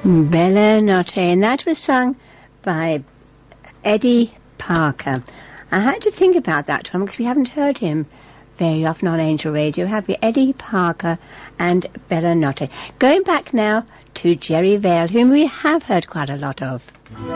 Bella Notte, and that was sung by Eddie Parker. I had to think about that one because we haven't heard him very often on Angel Radio, have we? Eddie Parker and Bella Notte. Going back now to Jerry Vale, whom we have heard quite a lot of.